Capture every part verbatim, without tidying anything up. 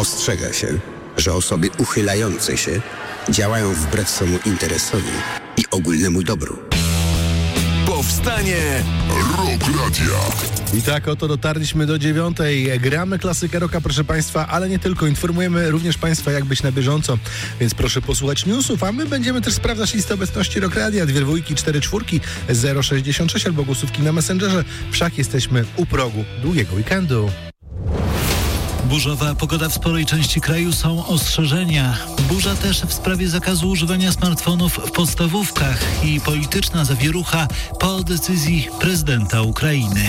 Ostrzega się, że osoby uchylające się działają wbrew swemu interesowi i ogólnemu dobru. Powstanie Rock Radia. I tak oto dotarliśmy do dziewiątej. Gramy klasykę rocka, proszę Państwa, ale nie tylko. Informujemy również Państwa, jak być na bieżąco, więc proszę posłuchać newsów, a my będziemy też sprawdzać listę obecności Rock Radia. Dwie dwójki, cztery czwórki, zero sześćdziesiąt sześć albo głosówki na Messengerze. Wszak jesteśmy u progu długiego weekendu. Burzowa pogoda w sporej części kraju, są ostrzeżenia. Burza też w sprawie zakazu używania smartfonów w podstawówkach i polityczna zawierucha po decyzji prezydenta Ukrainy.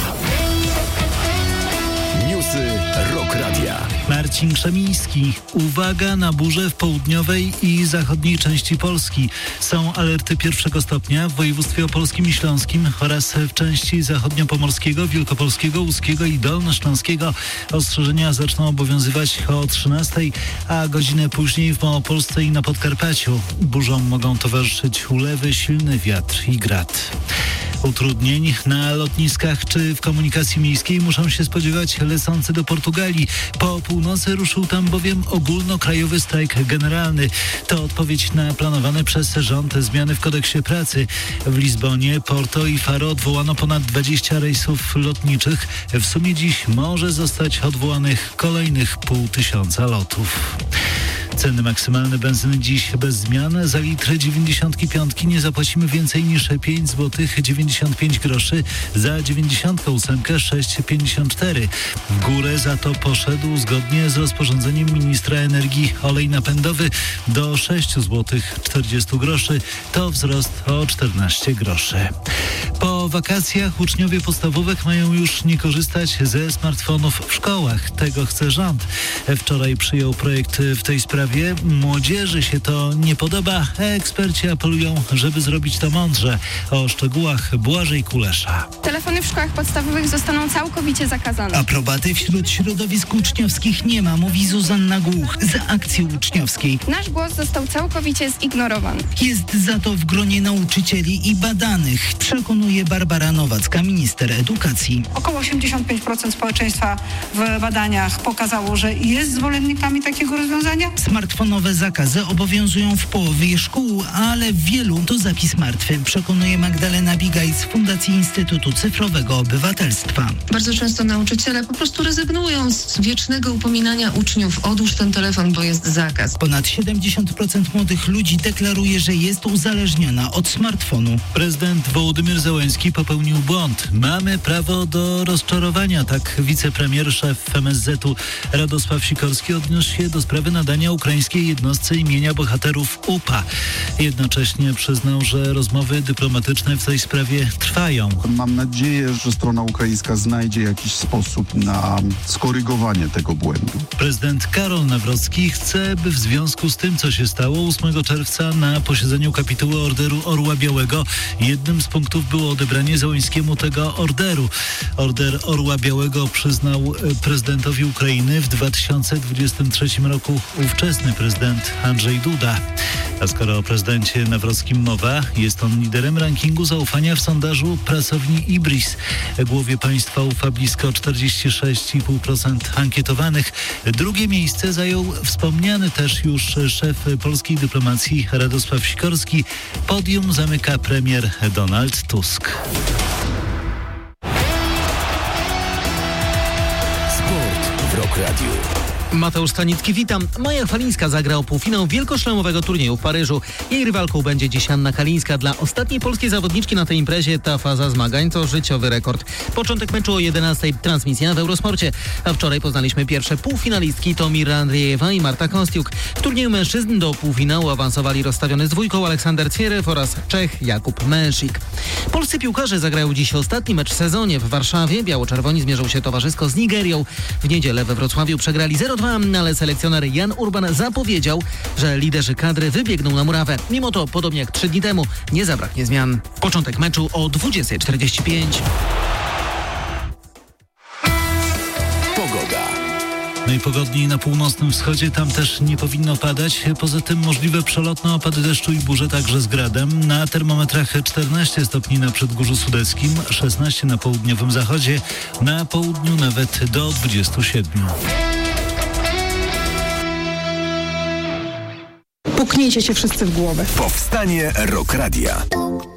Newsy Rock Radia. Marcin Krzemiński. Uwaga na burze w południowej i zachodniej części Polski. Są alerty pierwszego stopnia w województwie opolskim i śląskim oraz w części zachodniopomorskiego, wielkopolskiego, łódzkiego i dolnośląskiego. Ostrzeżenia zaczną obowiązywać o trzynastej, a godzinę później w Małopolsce i na Podkarpaciu. Burzom mogą towarzyszyć ulewy, silny wiatr i grad. Utrudnień na lotniskach czy w komunikacji miejskiej muszą się spodziewać lecący do Portugalii. Po północy ruszył tam bowiem ogólnokrajowy strajk generalny. To odpowiedź na planowane przez rząd zmiany w kodeksie pracy. W Lizbonie, Porto i Faro odwołano ponad dwadzieścia rejsów lotniczych. W sumie dziś może zostać odwołanych kolejnych pół tysiąca lotów. Ceny maksymalne benzyny dziś bez zmian. Za litr dziewięćdziesiątki piątki nie zapłacimy więcej niż pięć złotych dziewięćdziesiąt pięć groszy. Za dziewięćdziesiątkę ósemkę sześć pięćdziesiąt cztery. W górę za to poszedł zgodnie z rozporządzeniem ministra energii olej napędowy do sześć złotych czterdzieści groszy. To wzrost o czternaście groszy. Po wakacjach uczniowie podstawówek mają już nie korzystać ze smartfonów w szkołach. Tego chce rząd. Wczoraj przyjął projekt w tej sprawie. Młodzieży się to nie podoba. Eksperci apelują, żeby zrobić to mądrze. O szczegółach Błażej Kulesza. Telefony w szkołach podstawowych zostaną całkowicie zakazane. Aprobaty wśród środowisk uczniowskich nie ma, mówi Zuzanna Głuch z Akcji Uczniowskiej. Nasz głos został całkowicie zignorowany. Jest za to w gronie nauczycieli i badanych, przekonuje Barbara Nowacka, minister edukacji. Około osiemdziesiąt pięć procent społeczeństwa w badaniach pokazało, że jest zwolennikami takiego rozwiązania. Smartfonowe zakazy obowiązują w połowie szkół, ale w wielu to zapis martwy, przekonuje Magdalena Bigaj z Fundacji Instytutu Cyfrowego Obywatelstwa. Bardzo często nauczyciele po prostu rezygnują z wiecznego upominania uczniów: odłóż ten telefon, bo jest zakaz. Ponad siedemdziesiąt procent młodych ludzi deklaruje, że jest uzależniona od smartfonu. Prezydent Wołodymyr Zełenski popełnił błąd. Mamy prawo do rozczarowania, tak wicepremier, szef M S Z u Radosław Sikorski odniósł się do sprawy nadania ukraińskiej jednostce imienia bohaterów U P A. Jednocześnie przyznał, że rozmowy dyplomatyczne w tej sprawie trwają. Mam nadzieję, że strona ukraińska znajdzie jakiś sposób na skorygowanie tego błędu. Prezydent Karol Nawrocki chce, by w związku z tym, co się stało ósmego czerwca na posiedzeniu kapituły Orderu Orła Białego, jednym z punktów było odebranie Zełenskiemu tego orderu. Order Orła Białego przyznał prezydentowi Ukrainy w dwa tysiące dwudziestym trzecim roku ówczesny prezydent Andrzej Duda. A skoro o prezydencie Nawrockim mowa, jest on liderem rankingu zaufania w sondażu pracowni Ibris. Głowie państwa ufa blisko czterdzieści sześć i pół procent ankietowanych. Drugie miejsce zajął wspomniany też już szef polskiej dyplomacji Radosław Sikorski. Podium zamyka premier Donald Tusk. Sport w Rock Radio. Mateusz Stanicki, witam. Maja Falińska zagra o półfinał wielkoszlemowego turnieju w Paryżu. Jej rywalką będzie dziś Anna Kalińska. Dla ostatniej polskiej zawodniczki na tej imprezie ta faza zmagań to życiowy rekord. Początek meczu o jedenastej, transmisja w Eurosporcie. A wczoraj poznaliśmy pierwsze półfinalistki, to Mira Andriejewa i Marta Kostiuk. W turnieju mężczyzn do półfinału awansowali rozstawiony z dwójką Aleksander Cwierew oraz Czech Jakub Męszik. Polscy piłkarze zagrają dziś ostatni mecz w sezonie w Warszawie. Biało-czerwoni zmierzą się towarzysko z Nigerią. W niedzielę we Wrocławiu przegrali zero dwa, ale selekcjoner Jan Urban zapowiedział, że liderzy kadry wybiegną na murawę. Mimo to, podobnie jak trzy dni temu, nie zabraknie zmian. Początek meczu o dwudziestej czterdzieści pięć. Pogoda. Najpogodniej na północnym wschodzie, tam też nie powinno padać. Poza tym możliwe przelotne opady deszczu i burze, także z gradem. Na termometrach czternaście stopni na Przedgórzu Sudeckim, szesnaście na południowym zachodzie, na południu nawet do dwudziestu siedmiu. puknijcie się wszyscy w głowę. Powstanie Rock Radia.